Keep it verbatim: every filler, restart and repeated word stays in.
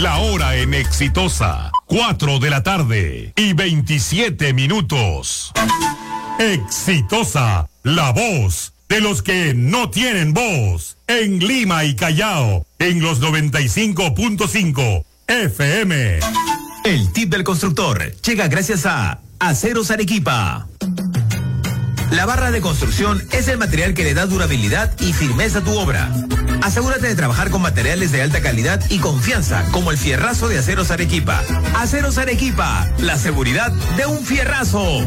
La hora en Exitosa, cuatro de la tarde y veintisiete minutos. Exitosa, la voz de los que no tienen voz. En Lima y Callao, en los noventa y cinco punto cinco F M. El tip del constructor llega gracias a Aceros Arequipa. La barra de construcción es el material que le da durabilidad y firmeza a tu obra. Asegúrate de trabajar con materiales de alta calidad y confianza, como el fierrazo de Aceros Arequipa. Aceros Arequipa, la seguridad de un fierrazo.